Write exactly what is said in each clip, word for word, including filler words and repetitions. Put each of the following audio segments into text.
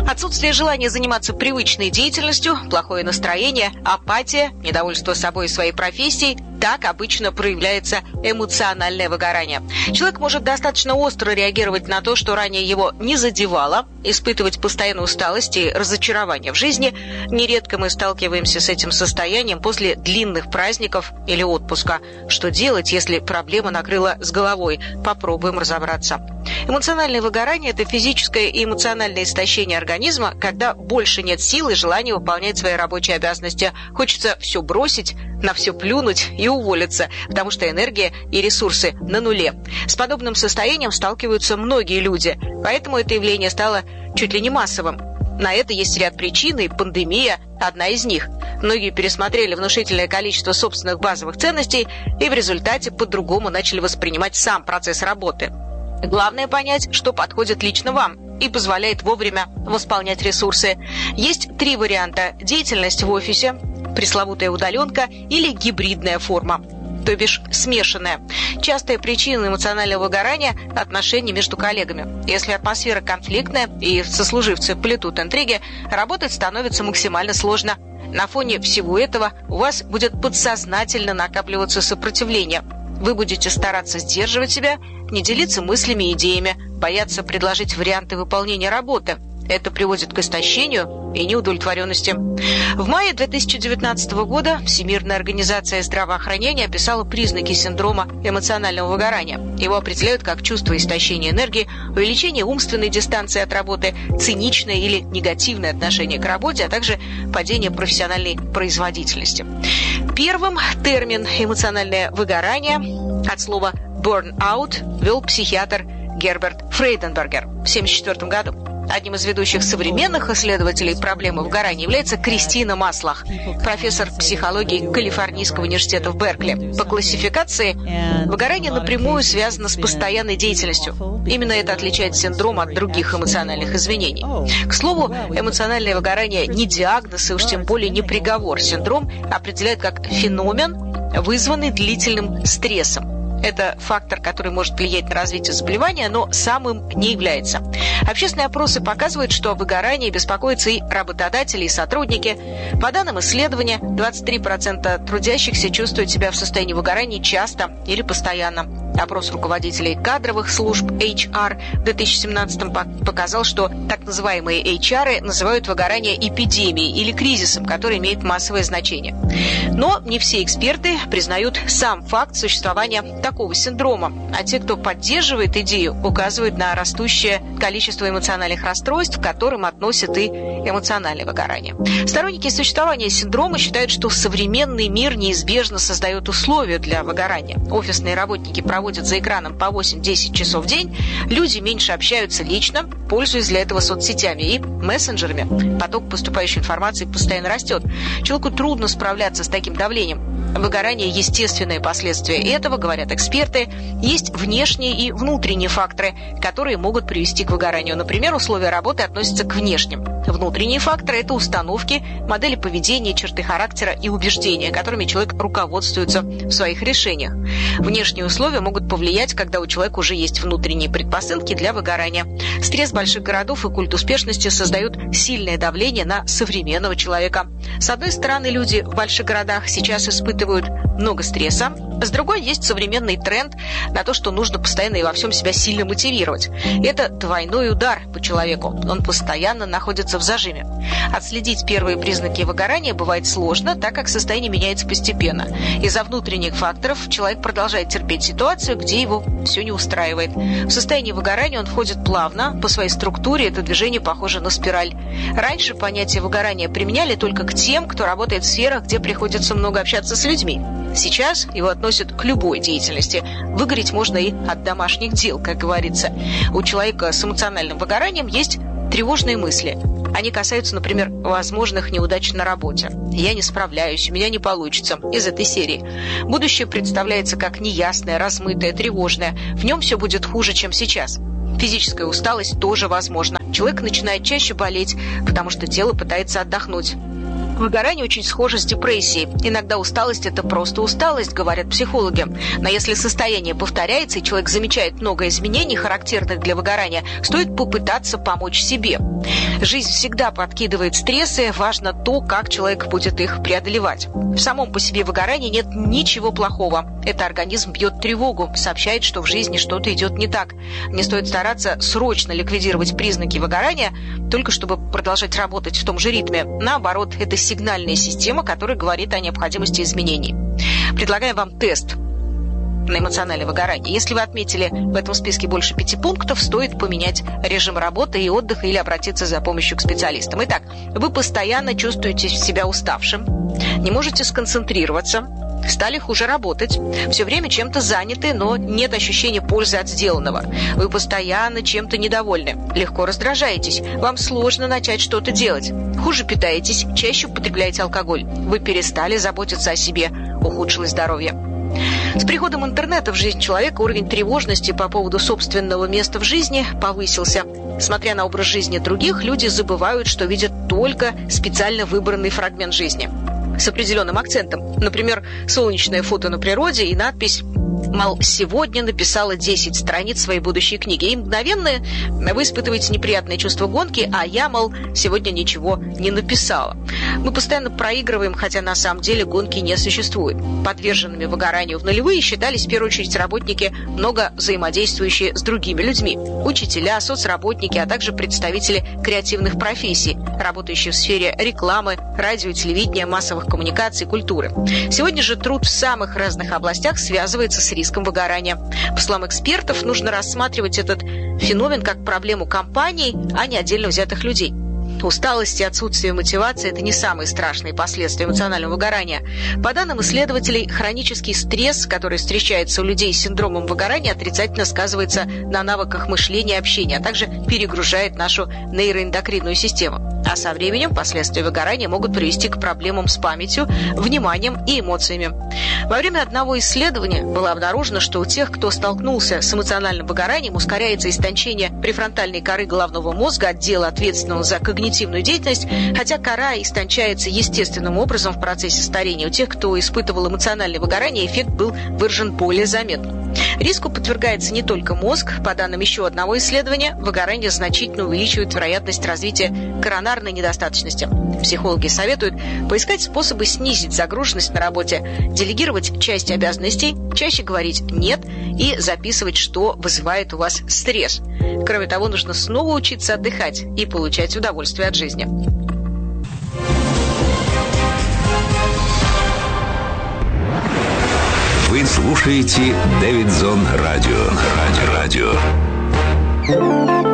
Отсутствие желания заниматься привычной деятельностью, плохое настроение, апатия, недовольство собой и своей профессией – так обычно проявляется эмоциональное выгорание. Человек может достаточно остро реагировать на то, что ранее его не задевало, испытывать постоянную усталость и разочарование в жизни. Нередко мы сталкиваемся с этим состоянием после длинных праздников или отпуска. Что делать, если проблема накрыла с головой? Попробуем разобраться. Эмоциональное выгорание – это физическое и эмоциональное истощение организма, когда больше нет сил и желания выполнять свои рабочие обязанности. Хочется все бросить, на все плюнуть и уволиться, потому что энергия и ресурсы на нуле. С подобным состоянием сталкиваются многие люди, поэтому это явление стало чуть ли не массовым. На это есть ряд причин, и пандемия – одна из них. Многие пересмотрели внушительное количество собственных базовых ценностей и в результате по-другому начали воспринимать сам процесс работы. Главное понять, что подходит лично вам и позволяет вовремя восполнять ресурсы. Есть три варианта – деятельность в офисе, пресловутая удаленка или гибридная форма, то бишь смешанная. Частая причина эмоционального выгорания – отношения между коллегами. Если атмосфера конфликтная и сослуживцы плетут интриги, работать становится максимально сложно. На фоне всего этого у вас будет подсознательно накапливаться сопротивление. Вы будете стараться сдерживать себя, не делиться мыслями и идеями, бояться предложить варианты выполнения работы. Это приводит к истощению и неудовлетворенности. В мае две тысячи девятнадцатого года Всемирная организация здравоохранения описала признаки синдрома эмоционального выгорания. Его определяют как чувство истощения энергии, увеличение умственной дистанции от работы, циничное или негативное отношение к работе, а также падение профессиональной производительности. Первым термин «эмоциональное выгорание» от слова «burnout» ввел психиатр Герберт Фрейденбергер в тысяча девятьсот семьдесят четвёртом году. Одним из ведущих современных исследователей проблемы выгорания является Кристина Маслах, профессор психологии Калифорнийского университета в Беркли. По классификации, выгорание напрямую связано с постоянной деятельностью. Именно это отличает синдром от других эмоциональных изменений. К слову, эмоциональное выгорание не диагноз и уж тем более не приговор. Синдром определяют как феномен, вызванный длительным стрессом. Это фактор, который может влиять на развитие заболевания, но самым не является. Общественные опросы показывают, что о выгорании беспокоятся и работодатели, и сотрудники. По данным исследования, двадцать три процента трудящихся чувствуют себя в состоянии выгорания часто или постоянно. Опрос руководителей кадровых служб эйч ар в две тысячи семнадцатом показал, что так называемые эйч ар называют выгорание эпидемией или кризисом, который имеет массовое значение. Но не все эксперты признают сам факт существования такого синдрома, а те, кто поддерживает идею, указывают на растущее количество эмоциональных расстройств, к которым относят и эмоциональное выгорание. Сторонники существования синдрома считают, что современный мир неизбежно создает условия для выгорания. Офисные работники проводят за экраном по восемь-десять часов в день, люди меньше общаются лично, пользуясь для этого соцсетями и мессенджерами. Поток поступающей информации постоянно растет. Человеку трудно справляться с таким давлением. Выгорание – естественные последствия этого, говорят эксперты. Есть внешние и внутренние факторы, которые могут привести к выгоранию. Например, условия работы относятся к внешним. Внутренние факторы – это установки, модели поведения, черты характера и убеждения, которыми человек руководствуется в своих решениях. Внешние условия могут повлиять, когда у человека уже есть внутренние предпосылки для выгорания. Стресс больших городов и культ успешности создают сильное давление на современного человека. С одной стороны, люди в больших городах сейчас испытывают много стресса, с другой есть современный тренд на то, что нужно постоянно и во всем себя сильно мотивировать. Это двойной удар по человеку, он постоянно находится в зажиме. Отследить первые признаки выгорания бывает сложно, так как состояние меняется постепенно. Из-за внутренних факторов человек продолжает терпеть ситуацию, где его все не устраивает. В состоянии выгорания он входит плавно, по своей структуре это движение похоже на спираль. Раньше понятие выгорания применяли только к тем, кто работает в сферах, где приходится много общаться с людьми. Сейчас его относят к любой деятельности. Выгореть можно и от домашних дел, как говорится. У человека с эмоциональным выгоранием есть тревожные мысли. Они касаются, например, возможных неудач на работе. «Я не справляюсь, у меня не получится» из этой серии. Будущее представляется как неясное, размытое, тревожное. В нем все будет хуже, чем сейчас. Физическая усталость тоже возможна. Человек начинает чаще болеть, потому что тело пытается отдохнуть. Выгорание очень схоже с депрессией. Иногда усталость – это просто усталость, говорят психологи. Но если состояние повторяется и человек замечает много изменений, характерных для выгорания, стоит попытаться помочь себе. Жизнь всегда подкидывает стрессы, важно то, как человек будет их преодолевать. В самом по себе выгорании нет ничего плохого. Это организм бьет тревогу, сообщает, что в жизни что-то идет не так. Не стоит стараться срочно ликвидировать признаки выгорания, только чтобы продолжать работать в том же ритме. Наоборот, это сигнальная система, которая говорит о необходимости изменений. Предлагаем вам тест на эмоциональное выгорание. Если вы отметили в этом списке больше пяти пунктов, стоит поменять режим работы и отдыха или обратиться за помощью к специалистам. Итак, вы постоянно чувствуете себя уставшим, не можете сконцентрироваться, стали хуже работать, все время чем-то заняты, но нет ощущения пользы от сделанного. Вы постоянно чем-то недовольны, легко раздражаетесь, вам сложно начать что-то делать, хуже питаетесь, чаще употребляете алкоголь, вы перестали заботиться о себе, ухудшилось здоровье. С приходом интернета в жизнь человека уровень тревожности по поводу собственного места в жизни повысился. Смотря на образ жизни других, люди забывают, что видят только специально выбранный фрагмент жизни с определенным акцентом. Например, солнечное фото на природе и надпись, мол, сегодня написала десять страниц своей будущей книги. И мгновенно вы испытываете неприятное чувство гонки, а я, мол, сегодня ничего не написала. Мы постоянно проигрываем, хотя на самом деле гонки не существует. Подверженными выгоранию в нулевые считались в первую очередь работники, много взаимодействующие с другими людьми. Учителя, соцработники, а также представители креативных профессий, работающие в сфере рекламы, радио, телевидения, массовых коммуникаций, культуры. Сегодня же труд в самых разных областях связывается с риском выгорания. По словам экспертов, нужно рассматривать этот феномен как проблему компаний, а не отдельно взятых людей. Усталость и отсутствие мотивации – это не самые страшные последствия эмоционального выгорания. По данным исследователей, хронический стресс, который встречается у людей с синдромом выгорания, отрицательно сказывается на навыках мышления и общения, а также перегружает нашу нейроэндокринную систему. А со временем последствия выгорания могут привести к проблемам с памятью, вниманием и эмоциями. Во время одного исследования было обнаружено, что у тех, кто столкнулся с эмоциональным выгоранием, ускоряется истончение префронтальной коры головного мозга, отдела, ответственного за когнитивную деятельность, хотя кора истончается естественным образом в процессе старения. У тех, кто испытывал эмоциональное выгорание, эффект был выражен более заметно. Риску подвергается не только мозг. По данным еще одного исследования, выгорание значительно увеличивает вероятность развития коронарной недостаточности. Психологи советуют поискать способы снизить загруженность на работе, делегировать часть обязанностей, чаще говорить «нет» и записывать, что вызывает у вас стресс. Кроме того, нужно снова учиться отдыхать и получать удовольствие от жизни. Вы слушаете Дэвидсон Радио. Радио. Радио.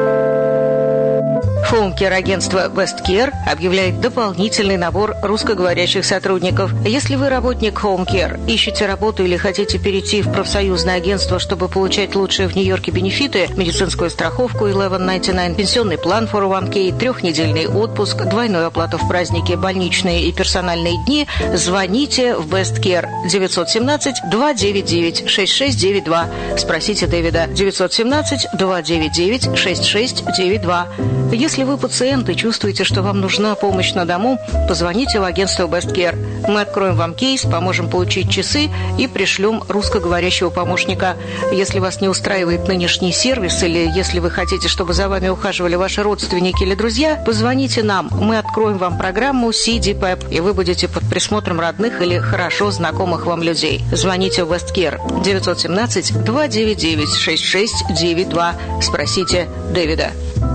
Хоум-кер-агентство Westcare объявляет дополнительный набор русскоговорящих сотрудников. Если вы работник Хоум-кер, ищете работу или хотите перейти в профсоюзное агентство, чтобы получать лучшие в Нью-Йорке бенефиты, медицинскую страховку eleven ninety-nine, пенсионный план фор о ван кей, трехнедельный отпуск, двойную оплату в праздники, больничные и персональные дни, звоните в Westcare девять один семь два девять девять шесть шесть девять два. Спросите Дэвида девять один семь два девять девять шесть шесть девять два. Если вы пациент и чувствуете, что вам нужна помощь на дому, позвоните в агентство Westcare. Мы откроем вам кейс, поможем получить часы и пришлем русскоговорящего помощника. Если вас не устраивает нынешний сервис или если вы хотите, чтобы за вами ухаживали ваши родственники или друзья, позвоните нам. Мы откроем вам программу си ди пэп, и вы будете под присмотром родных или хорошо знакомых вам людей. Звоните в Westcare девять один семь два девять девять шесть шесть девять два. Спросите Дэвида.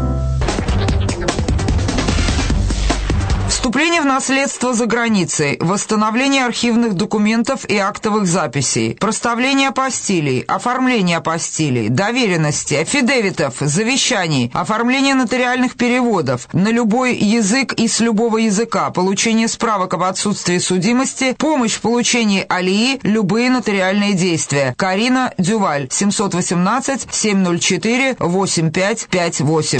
Вступление в наследство за границей, восстановление архивных документов и актовых записей, проставление апостилей, оформление апостилей, доверенности, аффидевитов, завещаний, оформление нотариальных переводов на любой язык и с любого языка, получение справок об отсутствии судимости, помощь в получении алии, любые нотариальные действия. Карина Дюваль, семь один восемь семь ноль четыре восемь пять пять восемь.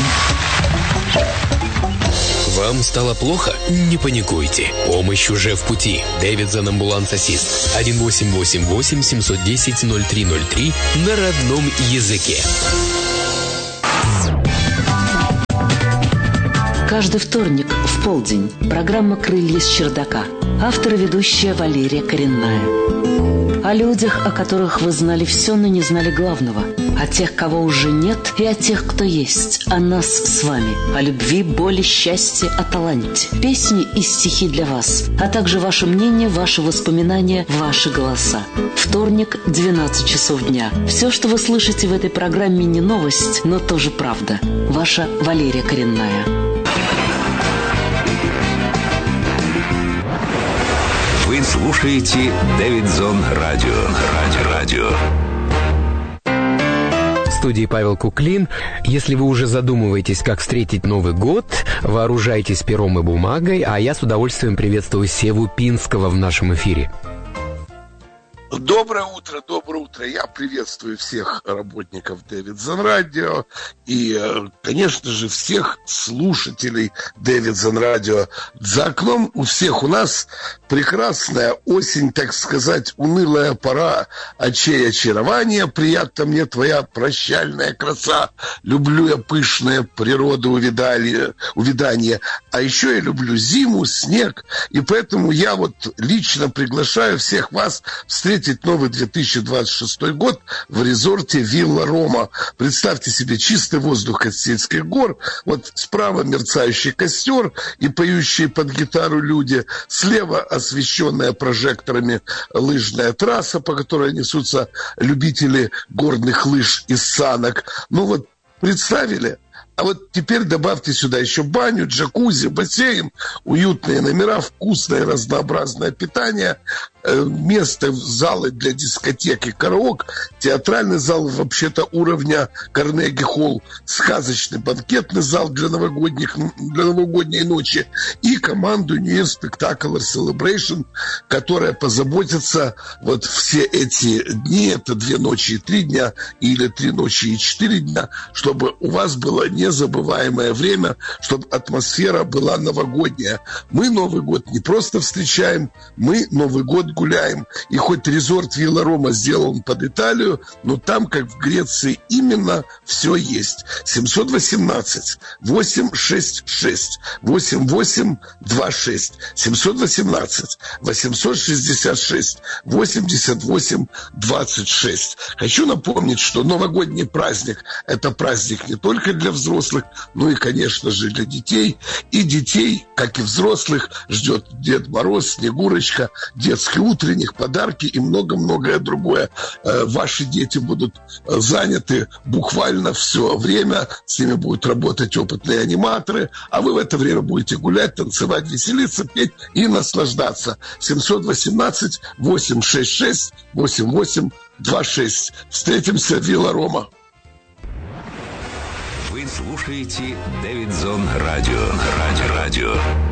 Вам стало плохо? Не паникуйте. Помощь уже в пути. Дэвидсон Амбуланс Ассист. один восемь восемь восемь семь один ноль ноль три ноль три на родном языке. Каждый вторник в полдень программа «Крылья с чердака». Автор и ведущая Валерия Коренная. О людях, о которых вы знали все, но не знали главного. О тех, кого уже нет, и о тех, кто есть. О нас с вами. О любви, боли, счастье, о таланте. Песни и стихи для вас. А также ваше мнение, ваши воспоминания, ваши голоса. Вторник, двенадцать часов дня. Все, что вы слышите в этой программе, не новость, но тоже правда. Ваша Валерия Коренная. Вы слушаете Дэвидсон Радио. Радио. В студии Павел Куклин. Если вы уже задумываетесь, как встретить Новый год, вооружайтесь пером и бумагой, а я с удовольствием приветствую Севу Пинского в нашем эфире. Доброе утро, доброе утро. Я приветствую всех работников Дэвидсон Радио и, конечно же, всех слушателей Дэвидсон Радио. За окном у всех у нас прекрасная осень, так сказать, унылая пора очей очарования. Приятно мне твоя прощальная краса. Люблю я пышное природу увидание, увидание. А еще я люблю зиму, снег. И поэтому я вот лично приглашаю всех вас встретить новый две тысячи двадцать шестой год в резорте Вилла Рома. Представьте себе чистый воздух Кастильских гор, вот справа мерцающий костер и поющие под гитару люди, слева освещенная прожекторами лыжная трасса, по которой несутся любители горных лыж и санок. Ну вот, представили? А вот теперь добавьте сюда еще баню, джакузи, бассейн, уютные номера, вкусное разнообразное питание, место, залы для дискотек и караоке, театральный зал вообще-то уровня Карнеги Холл, сказочный банкетный зал для новогодних, для новогодней ночи и команду New Year Spectacular Celebration, которая позаботится вот все эти дни, это две ночи и три дня, или три ночи и четыре дня, чтобы у вас было незабываемое время, чтобы атмосфера была новогодняя. Мы Новый год не просто встречаем, мы Новый год гуляем. И хоть резорт Вилла Рома сделан под Италию, но там, как в Греции, именно все есть. семьсот восемнадцать восемьсот шестьдесят шесть восемьдесят восемь двадцать шесть семьсот восемнадцать восемьсот шестьдесят шесть восемьдесят восемь двадцать шесть. Хочу напомнить, что новогодний праздник – это праздник не только для взрослых, но и, конечно же, для детей. И детей, как и взрослых, ждет Дед Мороз, Снегурочка, детский утренних, подарки и много-многое другое. Ваши дети будут заняты буквально все время, с ними будут работать опытные аниматоры, а вы в это время будете гулять, танцевать, веселиться, петь и наслаждаться. семьсот восемнадцать восемьсот шестьдесят шесть восемьдесят восемь двадцать шесть. Встретимся в Вилла Рома. Вы слушаете Дэвидсон Радио. Радио.